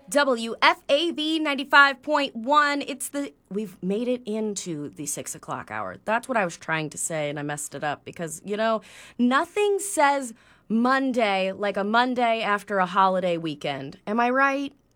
WFAB 95.1. We've made it into the 6 o'clock hour. That's what I was trying to say, and I messed it up because, nothing says Monday like a Monday after a holiday weekend. Am I right?